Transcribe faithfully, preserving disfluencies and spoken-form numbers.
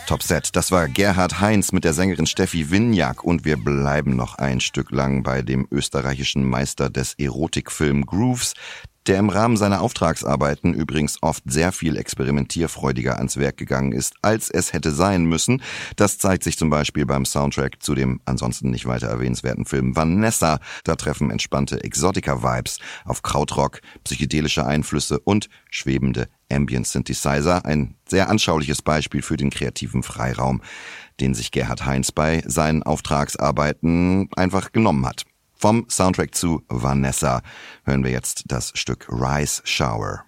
Top Set. Das war Gerhard Heinz mit der Sängerin Steffi Wynjak und wir bleiben noch ein Stück lang bei dem österreichischen Meister des Erotikfilm Grooves, der im Rahmen seiner Auftragsarbeiten übrigens oft sehr viel experimentierfreudiger ans Werk gegangen ist, als es hätte sein müssen. Das zeigt sich zum Beispiel beim Soundtrack zu dem ansonsten nicht weiter erwähnenswerten Film Vanessa. Da treffen entspannte Exotica-Vibes auf Krautrock, psychedelische Einflüsse und schwebende Ambient-Synthesizer. Ein sehr anschauliches Beispiel für den kreativen Freiraum, den sich Gerhard Heinz bei seinen Auftragsarbeiten einfach genommen hat. Vom Soundtrack zu Vanessa hören wir jetzt das Stück Rice Shower.